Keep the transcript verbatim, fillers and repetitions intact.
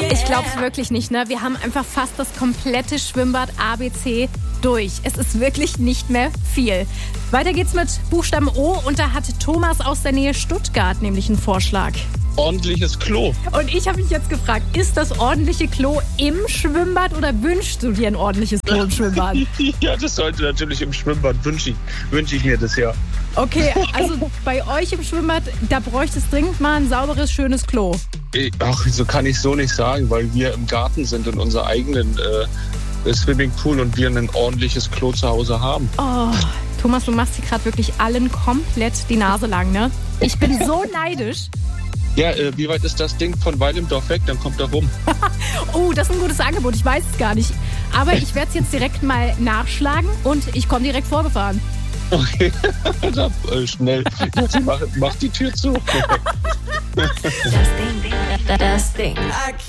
Ich glaub's wirklich nicht, ne? Wir haben einfach fast das komplette Schwimmbad A B C durch. Es ist wirklich nicht mehr viel. Weiter geht's mit Buchstaben O und da hat Thomas aus der Nähe Stuttgart nämlich einen Vorschlag. Ordentliches Klo. Und ich habe mich jetzt gefragt, ist das ordentliche Klo im Schwimmbad oder wünschst du dir ein ordentliches Klo im Schwimmbad? Ja, das sollte natürlich im Schwimmbad, wünsche ich, wünsche ich mir das ja. Okay, also bei euch im Schwimmbad, da bräuchte es dringend mal ein sauberes, schönes Klo. Ach, so kann ich so nicht sagen, weil wir im Garten sind und unser eigenen äh, Swimmingpool und wir ein ordentliches Klo zu Hause haben. Oh, Thomas, du machst hier gerade wirklich allen komplett die Nase lang, ne? Ich bin so neidisch. Ja, äh, wie weit ist das Ding von Weilendorf weg? Dann kommt er rum. Oh, das ist ein gutes Angebot, ich weiß es gar nicht. Aber ich werde es jetzt direkt mal nachschlagen und ich komme direkt vorgefahren. Okay, da, äh, schnell. Jetzt mach, mach die Tür zu. Das Ding, das Ding.